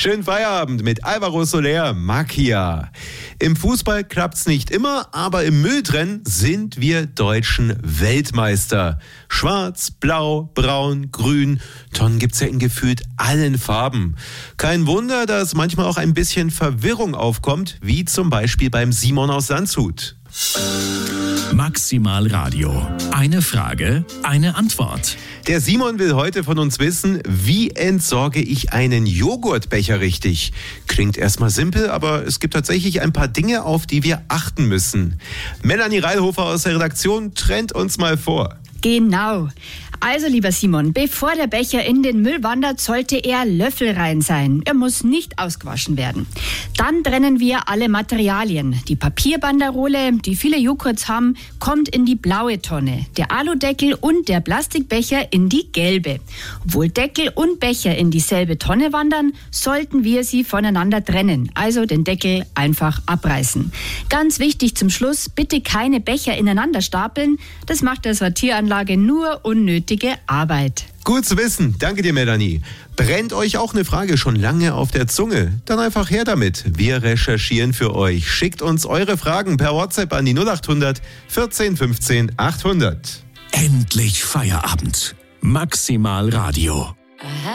Schönen Feierabend mit Alvaro Soler, Macchia. Im Fußball klappt's nicht immer, aber im Mülltrennen sind wir Deutschen Weltmeister. Schwarz, blau, braun, grün, Tonnen gibt's ja in gefühlt allen Farben. Kein Wunder, dass manchmal auch ein bisschen Verwirrung aufkommt, wie zum Beispiel beim Simon aus Landshut. Maximal Radio. Eine Frage, eine Antwort. Der Simon will heute von uns wissen, wie entsorge ich einen Joghurtbecher richtig? Klingt erstmal simpel, aber es gibt tatsächlich ein paar Dinge, auf die wir achten müssen. Melanie Reilhofer aus der Redaktion trennt uns mal vor. Genau. Also, lieber Simon, bevor der Becher in den Müll wandert, sollte er löffelrein sein. Er muss nicht ausgewaschen werden. Dann trennen wir alle Materialien. Die Papierbanderole, die viele Joghurts haben, kommt in die blaue Tonne. Der Aludeckel und der Plastikbecher in die gelbe. Obwohl Deckel und Becher in dieselbe Tonne wandern, sollten wir sie voneinander trennen. Also den Deckel einfach abreißen. Ganz wichtig zum Schluss, bitte keine Becher ineinander stapeln. Das macht der Sortieranlage nur unnötige Arbeit. Gut zu wissen. Danke dir, Melanie. Brennt euch auch eine Frage schon lange auf der Zunge? Dann einfach her damit. Wir recherchieren für euch. Schickt uns eure Fragen per WhatsApp an die 0800 14 15 800. Endlich Feierabend. Maximal Radio.